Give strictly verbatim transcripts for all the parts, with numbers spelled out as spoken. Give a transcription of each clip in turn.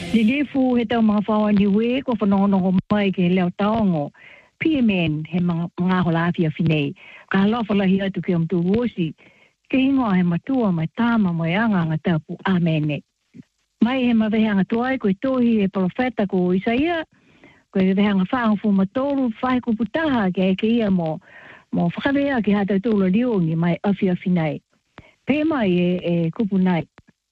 Lilifu he tau mga whawa ni we ko whanongo mai ke leo taongo. P M N he mga mga hola afia finei. Ka halofa lahi atu ke amtu wosi. Ke ingoa he matua mai tama mai anga anga tapu. Amene. Mai he mawehe anga tuai koe tohi e profeta ko Isaia. Koe wehe anga whaangu matoru whae ko putaha ke eke ia mo. Mo whakawea ke hata tūla riongi mai afia finei. Pe mai e, e kupu nai.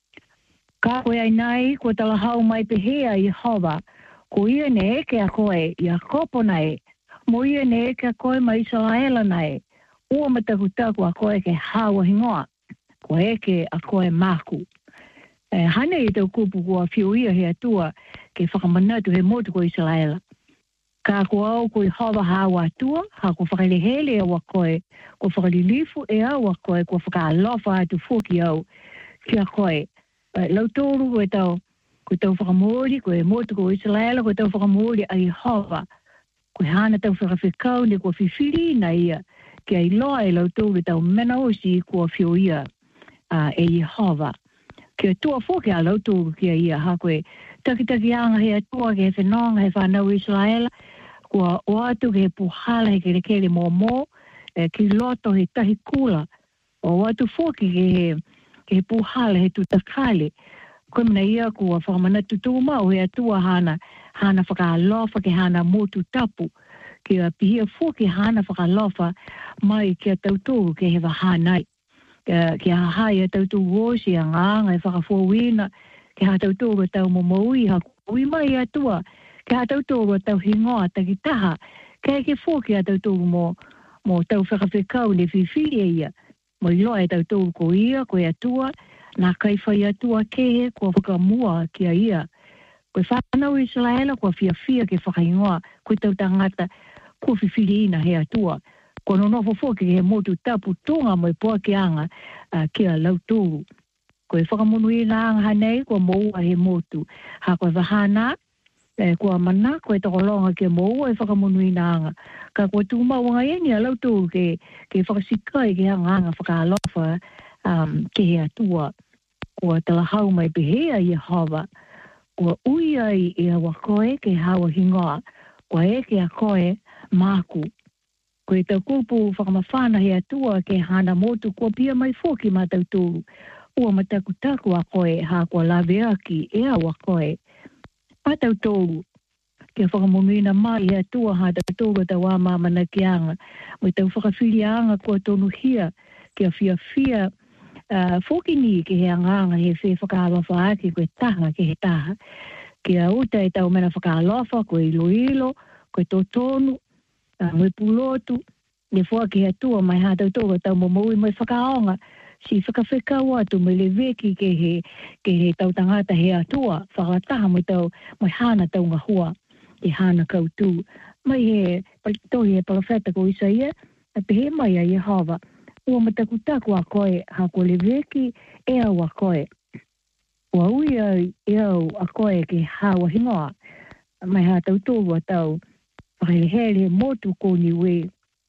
Ka koe ai nai, ko tala hau mai pehea i hawa, ko ia ne eke a koe i a kopo nai, mo ia ne eke a koe mai Israela nai, ua matakutaku a koe ke hawa hingoa, ko eke a koe maku. E, hane i tau kupu kua whiu ia he atua ke whakamanatu he motu ko Israela. Ka ko au ko i hawa hawa atua, ha ko whakalehele a wakoe, ko whakalilifu e a wakoe, ko whakalofa atu fuki au ki a koe. Lau tōru koe tau, koe tau whakamori, koe motu ko Israela, koe tau whakamori ai hawa. Koe hana tau whakawhekau ni koe whiwhiri na ia, ki ai loa e lau tōru tau mena osi kua whio ia uh, e i hawa. Ki a tua fōke a lau tōru ki a ia, ha koe takitaki anga he atua ke he whenonga he whanau Israela, kua o atu ke he puhala he kere kere mō mō, eh, ki loto he tahi kula, o atu fōke ke he ke he puhala he tutakale. Koe mana ia kua whakamanatu tū mau he atua hana, hana whakalofa ke hana motu tapu. Ke a pihia fō ke hana whakalofa mai ke a tautōru ke he wahanai. Ke, ke a hai a tautō wosi a ngānga e whakafōwina, ke ha tautōru a tau momaui ha kui mai atua, ke ha tautōru a tau hingoa takitaha, ke ke fō ke a tautōru mo, mo tau whakawhekau ne whiwhiri ia. Mo i loa e tau tōru ko ia, ko e atua, nā kai whai atua kehe, ko whakamua ki a ia. Ko e whanau Israela, ko fia fia ke whakaingoa, ko e tau tangata, ko whiwhiri ina he atua. Ko no nofo fōki he motu tapu tonga mo i poa ki anga uh, ki a lau tōru. Ko e whakamunu i nā anga hanei, ko moua he motu. Ha ko e wahana, e kua mana, ko e takolonga ke moua e whakamunu i nā anga. Ka koe tūmau ngai eni a lau tōru ke, ke whakasikai ke hanga anga whakalofa um, ke he atua. Kua talahau mai pehea i hawa. Kua ui ai i a wakoe ke hawa hingoa. Kua eke a koe māku. Ko e tau kupu whakamawhana he atua ke hana motu kua pia mai fōki mā tau tōru. Ua matakutaku a koe ha kua laweaki e a wakoe. Pā tau tōru. Ke whakamumina mai he atua ha tau tōru tau a māmana ki anga. Mo tau whakawhiri anga kua tonu hia ke a fia fia uh, fōki ni ke he anganga he whi whakalofa ake koe taha ke he taha. Ke a uta e tau mena whakalofa koe ilo ilo, koe tō tonu, Uh, mai pulotu, ne fua ki atua mai ha tau tōra tau momoui mai whakaonga, si whakawhekau atu mai le veki ke he, ke he tau tangata he atua, whakataha mai tau, mai hana tau ngahua, e hana kautū. Mai he, tohi he profeta ko Isaia, a pehe mai a Yehova, ua matakutaku a koe, ha ko le veki e au a koe. Ua ui au e au a koe ke hawa hingoa, mai ha tau tōra tau, Hele hele motu ko ni we.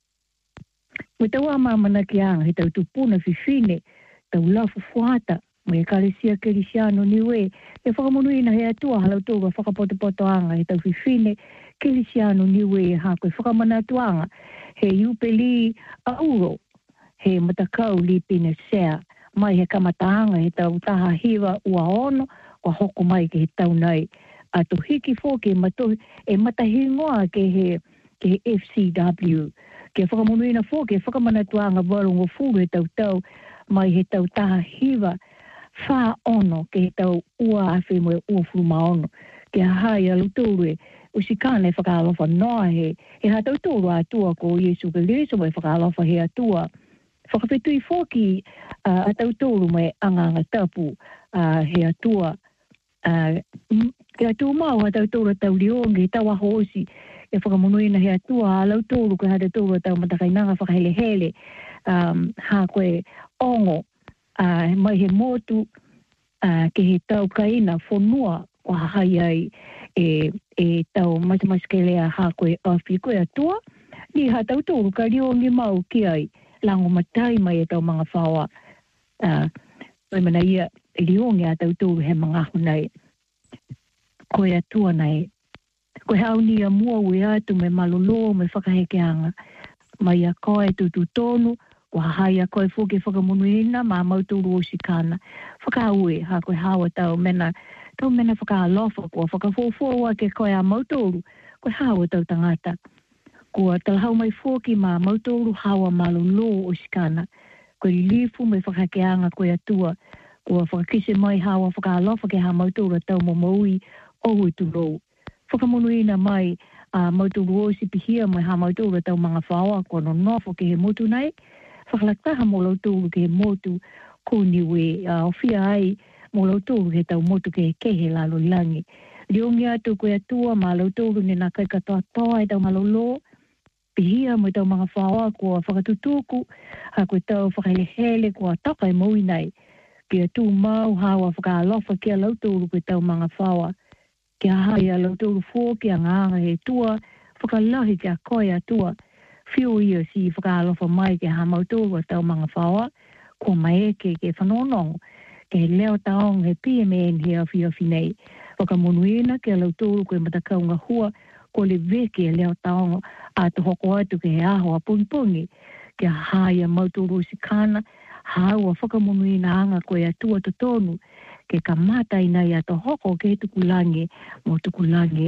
Mo tau a mamana ki anga he tau tupuna whiwhine, tau lafu fuata, mo e kalesia kelisiano ni we. E whakamonuina he atua halau tōga whakapotopoto anga he tau whiwhine, kelisiano ni we ha koe whakamana atuanga. He iupeli auro, he matakau li pine sea, mai he kamataanga he tau taha hiwa ua ono, wa hoko mai ke he tau nai. Ato hiki fōke e, mato, e matahingoa ke he, ke he F C W. Ke whakamonuina fōke e whakamanatuanga warungo fūru he tau tau mai he tau taha hiwa whā ono ke he tau ua awhi mo e ua furu maono. Ke hai alu tōru e usikane e whakalofa noa he, he ha tau tōru atua ko Iesu ke leso mai whakalofa he atua. Whakawhetui fōki uh, a tau tōru mai anganga tapu uh, he atua. Uh, Ke atu mau ha tau tōra tau riongi, tau aho osi, e whakamonuina he atua, a lau tōru ke hata tōra tau matakainanga whakahele hele, um, ha koe ongo, uh, mai he motu, uh, ke he tau kaina whonua, o hahai ai, e, e tau matamaskele ha koe awhi koe atua, ni ha tau tōru ka riongi mau ki ai, lango matai mai e tau mga whaua, uh, mai mana ia, riongi a tau tōru he mga honai. koe atua nei. Koe hau ni a mua ui atu me malolo me whakahekeanga. Mai a koe tu tu tonu, ko hai a koe fuke whakamunuina ma mauturu o sikana. Whakaue ha koe hawa tau mena, tau mena whakalofa ko whakafofua ke koe a mauturu, koe hawa tau tangata. Ko talhau mai fuki ma mauturu hawa malolo o sikana. Koe lifu me whakakeanga koe atua, ko whakakise mai hawa whakalofa ke ha mauturu tau mo maui o uituro. Whakamunuina mai a uh, mauturu o sipihia mai ha mauturu tau mga whaoa ko no nofo ke he motu nei. Whakalaktaha mo lauturu ke he motu ko niwe uh, ofia ai mo lauturu ke tau motu ke he kehe lalo langi. Riongi atu koe atua ma lauturu ni nā kai katoa toa e tau malolo. Pihia mo tau mga whaoa ko whakatutuku ha koe tau whakailehele ko toka e moui nei. Kia tū mau hawa whakalofa kia lauturu koe tau mga whaoa. Kia hai a lauturu fō kia nganga he tua, whakalahi kia koe atua. Whio ia si whakalofa mai ke ha mauturu a tau mga whaoa, ko mai eke ke whanonongo, ke he leo taong he P M N he a whio whinei. Whakamunuina ke lauturu koe matakaunga hua, ko le veke leo taongo a te hoko atu ke he aho a punpungi, ke hai a mauturu sikana, haua whakamunuina anga koe atua to tonu, ke ka mata ina ia to hoko ke tukulangi mo tukulangi